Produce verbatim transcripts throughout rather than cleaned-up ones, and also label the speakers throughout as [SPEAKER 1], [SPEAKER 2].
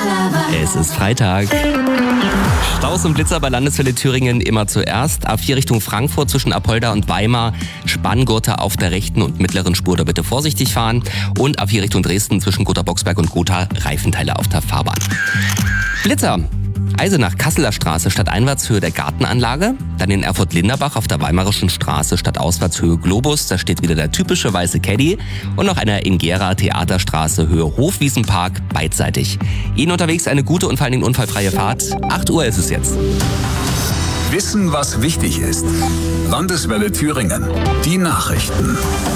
[SPEAKER 1] Es ist Freitag. Staus und Blitzer bei Landeswelle Thüringen immer zuerst. A vier Richtung Frankfurt zwischen Apolda und Weimar. Spanngurte auf der rechten und mittleren Spur, da bitte vorsichtig fahren. Und A vier Richtung Dresden zwischen Gotha-Boxberg und Gotha. Reifenteile auf der Fahrbahn. Blitzer. Eisenach, Kasseler Straße stadteinwärts Höhe der Gartenanlage. Dann in Erfurt-Linderbach auf der Weimarischen Straße stadtauswärts Höhe Globus. Da steht wieder der typische weiße Caddy. Und noch einer in Gera Theaterstraße Höhe Hofwiesenpark beidseitig. Ihnen unterwegs eine gute und vor allen Dingen unfallfreie Fahrt. acht Uhr ist es jetzt.
[SPEAKER 2] Wissen, was wichtig ist. Landeswelle Thüringen. Die Nachrichten.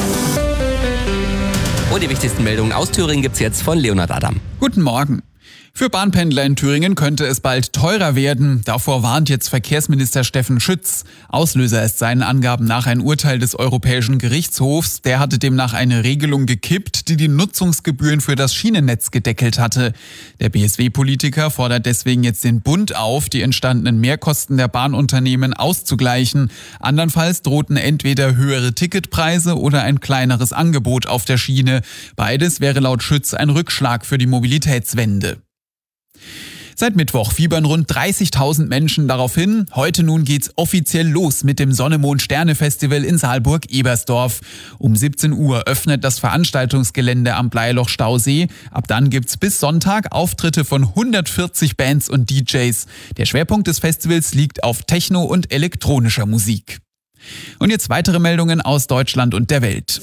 [SPEAKER 1] Und die wichtigsten Meldungen aus Thüringen gibt's jetzt von Leonhard Adam.
[SPEAKER 3] Guten Morgen. Für Bahnpendler in Thüringen könnte es bald teurer werden. Davor warnt jetzt Verkehrsminister Steffen Schütz. Auslöser ist seinen Angaben nach ein Urteil des Europäischen Gerichtshofs. Der hatte demnach eine Regelung gekippt, die die Nutzungsgebühren für das Schienennetz gedeckelt hatte. Der B S W-Politiker fordert deswegen jetzt den Bund auf, die entstandenen Mehrkosten der Bahnunternehmen auszugleichen. Andernfalls drohten entweder höhere Ticketpreise oder ein kleineres Angebot auf der Schiene. Beides wäre laut Schütz ein Rückschlag für die Mobilitätswende. Seit Mittwoch fiebern rund dreißigtausend Menschen darauf hin. Heute nun geht's offiziell los mit dem Sonne-Mond-Sterne-Festival in Saalburg-Ebersdorf. Um siebzehn Uhr öffnet das Veranstaltungsgelände am Bleiloch-Stausee. Ab dann gibt's bis Sonntag Auftritte von hundertvierzig Bands und D Js. Der Schwerpunkt des Festivals liegt auf Techno und elektronischer Musik. Und jetzt weitere Meldungen aus Deutschland und der Welt.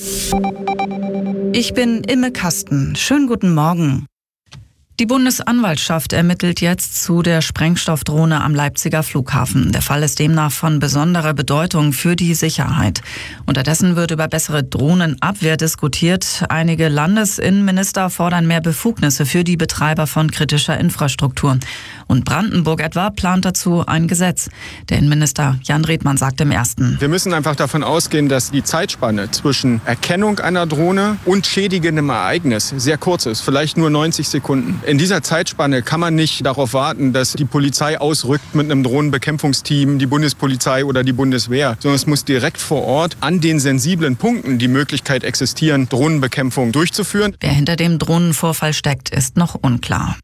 [SPEAKER 4] Ich bin Imme Kasten. Schönen guten Morgen. Die Bundesanwaltschaft ermittelt jetzt zu der Sprengstoffdrohne am Leipziger Flughafen. Der Fall ist demnach von besonderer Bedeutung für die Sicherheit. Unterdessen wird über bessere Drohnenabwehr diskutiert. Einige Landesinnenminister fordern mehr Befugnisse für die Betreiber von kritischer Infrastruktur. Und Brandenburg etwa plant dazu ein Gesetz. Der Innenminister Jan Redmann sagt im Ersten:
[SPEAKER 5] Wir müssen einfach davon ausgehen, dass die Zeitspanne zwischen Erkennung einer Drohne und schädigendem Ereignis sehr kurz ist, vielleicht nur neunzig Sekunden. In dieser Zeitspanne kann man nicht darauf warten, dass die Polizei ausrückt mit einem Drohnenbekämpfungsteam, die Bundespolizei oder die Bundeswehr, sondern es muss direkt vor Ort an den sensiblen Punkten die Möglichkeit existieren, Drohnenbekämpfung durchzuführen.
[SPEAKER 4] Wer hinter dem Drohnenvorfall steckt, ist noch unklar.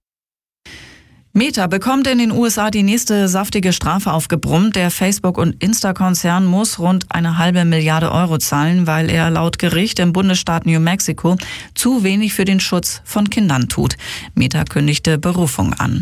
[SPEAKER 4] Meta bekommt in den U S A die nächste saftige Strafe aufgebrummt. Der Facebook- und Insta-Konzern muss rund eine halbe Milliarde Euro zahlen, weil er laut Gericht im Bundesstaat New Mexico zu wenig für den Schutz von Kindern tut. Meta kündigte Berufung an.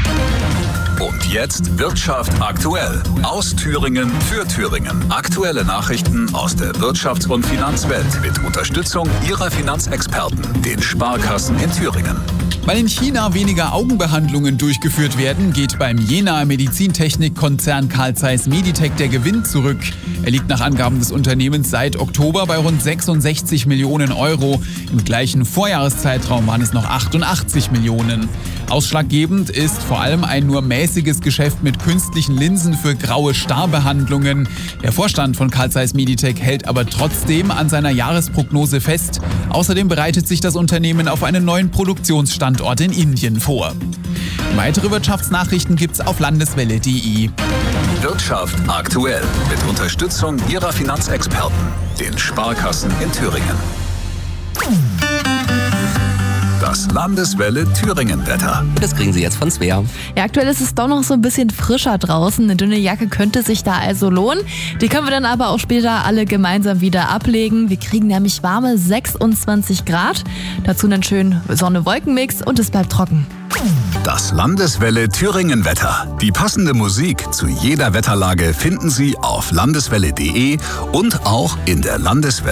[SPEAKER 2] Und jetzt Wirtschaft aktuell. Aus Thüringen für Thüringen. Aktuelle Nachrichten aus der Wirtschafts- und Finanzwelt mit Unterstützung Ihrer Finanzexperten, den Sparkassen in Thüringen.
[SPEAKER 3] Weil in China weniger Augenbehandlungen durchgeführt werden, geht beim Jenaer Medizintechnik-Konzern Carl Zeiss Meditec der Gewinn zurück. Er liegt nach Angaben des Unternehmens seit Oktober bei rund sechsundsechzig Millionen Euro. Im gleichen Vorjahreszeitraum waren es noch achtundachtzig Millionen. Ausschlaggebend ist vor allem ein nur mäßiges Geschäft mit künstlichen Linsen für graue Starbehandlungen. Der Vorstand von Carl Zeiss Meditec hält aber trotzdem an seiner Jahresprognose fest. Außerdem bereitet sich das Unternehmen auf einen neuen Produktionsstandort in Indien vor. Weitere Wirtschaftsnachrichten gibt's auf landeswelle punkt de.
[SPEAKER 2] Wirtschaft aktuell mit Unterstützung Ihrer Finanzexperten, den Sparkassen in Thüringen. Das Landeswelle Thüringen-Wetter.
[SPEAKER 1] Das kriegen Sie jetzt von Svea.
[SPEAKER 6] Ja, aktuell ist es doch noch so ein bisschen frischer draußen. Eine dünne Jacke könnte sich da also lohnen. Die können wir dann aber auch später alle gemeinsam wieder ablegen. Wir kriegen nämlich warme sechsundzwanzig Grad. Dazu einen schönen Sonne-Wolken-Mix und es bleibt trocken.
[SPEAKER 2] Das Landeswelle Thüringen-Wetter. Die passende Musik zu jeder Wetterlage finden Sie auf landeswelle punkt de und auch in der Landeswelle